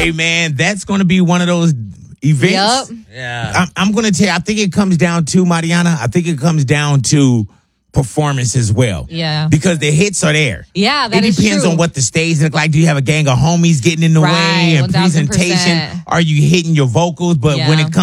Hey, man, that's going to be one of those events. Yep. Yeah. I'm going to tell you, I think it comes down to, Mariana, I think it comes down to performance as well. Yeah. Because the hits are there. Yeah, that it is depends true. on what the stage look like. Do you have a gang of homies getting in the Right, way and 1000%. presentation? Are you hitting your vocals? But when Yeah. it comes